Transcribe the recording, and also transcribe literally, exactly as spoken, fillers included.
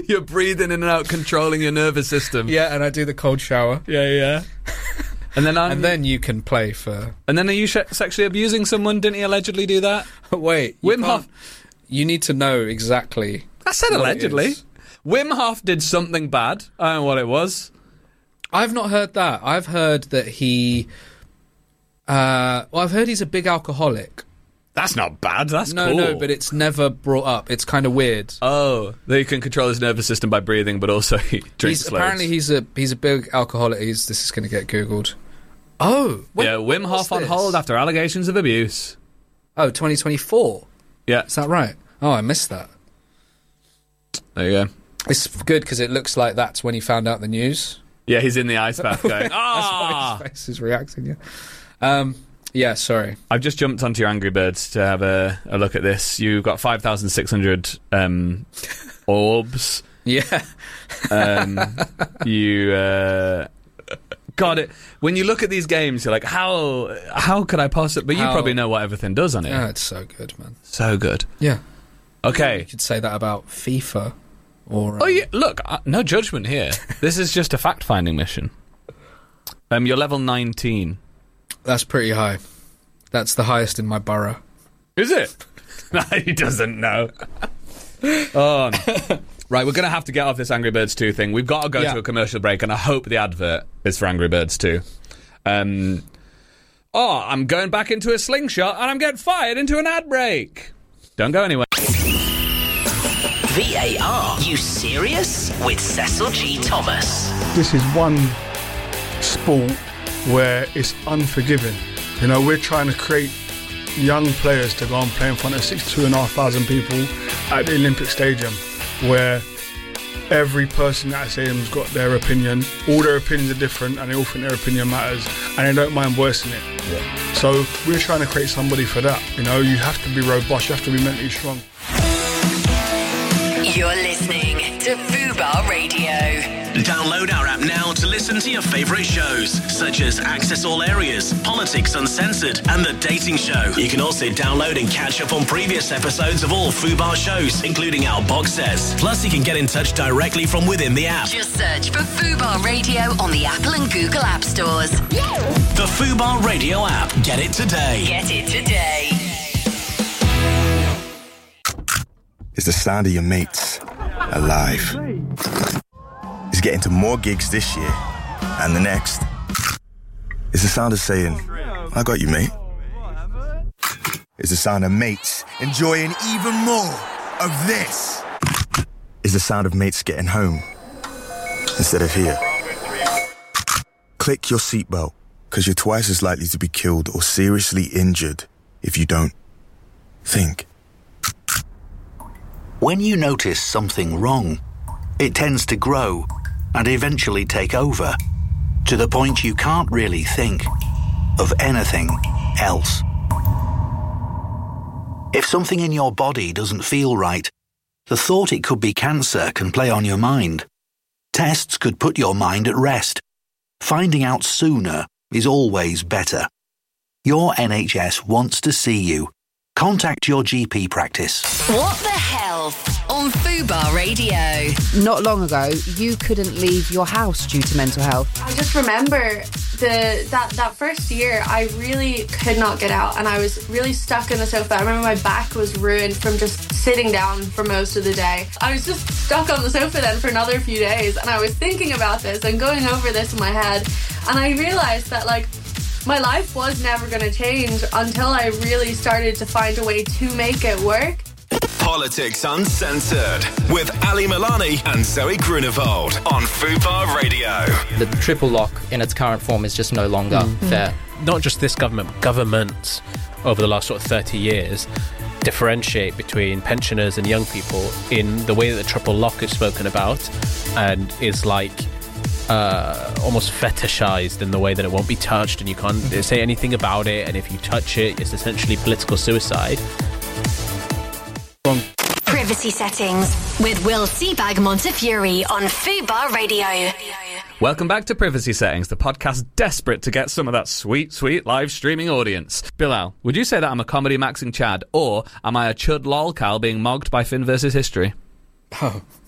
You're breathing in and out, controlling your nervous system. Yeah, and I do the cold shower. Yeah, yeah. And then I'm, and then you can play for... And then are you sh- sexually abusing someone? Didn't he allegedly do that? Wait. Wim Hof... You need to know exactly... I said allegedly. Wim Hof did something bad. I don't know what it was. I've not heard that. I've heard that he... Uh, well, I've heard he's a big alcoholic. That's not bad. That's no, cool. No, no, but it's never brought up. It's kind of weird. Oh, that he can control his nervous system by breathing, but also he drinks he's, loads. Apparently he's a he's a big alcoholic. He's, this is going to get Googled. Oh. When, yeah, Wim Hof on hold after allegations of abuse. Oh, twenty twenty-four. Yeah. Is that right? Oh, I missed that. There you go. It's good because it looks like that's when he found out the news. Yeah, he's in the ice bath going, ah! That's why his face is reacting, yeah. Um, yeah, sorry. I've just jumped onto your Angry Birds to have a, a look at this. You've got five thousand six hundred um, orbs. Yeah. um, you... Uh, got it. When you look at these games, you're like, how how could I possibly... But you How- probably know what everything does on it. Yeah, it's so good, man. So good. Yeah. Okay. You could say that about FIFA. Or, um, Oh, yeah, look, uh, no judgment here. This is just a fact-finding mission. Um, you're level nineteen. That's pretty high. That's the highest in my borough. Is it? No, he doesn't know. Oh, no. Right, we're going to have to get off this Angry Birds two thing. We've got to go Yeah. to a commercial break, and I hope the advert is for Angry Birds two. Um, oh, I'm going back into a slingshot, and I'm getting fired into an ad break. Don't go anywhere. V A R, you serious? With Cecil G. Thomas. This is one sport where it's unforgiving. You know, we're trying to create young players to go and play in front of sixty-two and a half thousand people at the Olympic Stadium, where every person at that stadium's got their opinion. All their opinions are different, and they all think their opinion matters, and they don't mind voicing it. Yeah. So we're trying to create somebody for that. You know, you have to be robust, you have to be mentally strong. You're listening to Fubar Radio. Download our app now to listen to your favourite shows, such as Access All Areas, Politics Uncensored, and The Dating Show. You can also download and catch up on previous episodes of all Fubar shows, including our box sets. Plus, you can get in touch directly from within the app. Just search for Fubar Radio on the Apple and Google App Stores. The Fubar Radio app. Get it today. Get it today. It's the sound of your mates alive. It's getting to more gigs this year and the next. It's the sound of saying, I got you, mate. It's the sound of mates enjoying even more of this. It's the sound of mates getting home instead of here. Click your seatbelt, because you're twice as likely to be killed or seriously injured if you don't. Think. When you notice something wrong, it tends to grow and eventually take over, to the point you can't really think of anything else. If something in your body doesn't feel right, the thought it could be cancer can play on your mind. Tests could put your mind at rest. Finding out sooner is always better. Your N H S wants to see you. Contact your G P practice. What the Health on Fubar Radio. Not long ago, you couldn't leave your house due to mental health. I just remember the that, that first year, I really could not get out, and I was really stuck in the sofa. I remember my back was ruined from just sitting down for most of the day. I was just stuck on the sofa then for another few days, and I was thinking about this and going over this in my head, and I realised that, like, my life was never going to change until I really started to find a way to make it work. Politics Uncensored with Ali Milani and Zoe Grunewald on Fubar Radio. The triple lock in its current form is just no longer mm. fair. Not just this government, governments over the last sort of thirty years differentiate between pensioners and young people in the way that the triple lock is spoken about, and is like uh, almost fetishized in the way that it won't be touched and you can't mm-hmm. say anything about it, and if you touch it, it's essentially political suicide. Privacy Settings with Will Seabag Montefiore on Fubar Radio. Welcome back to Privacy Settings, the podcast desperate to get some of that sweet, sweet live streaming audience. Bilal, would you say that I'm a comedy maxing Chad, or am I a chud lolcal being mogged by Finn versus History? Oh,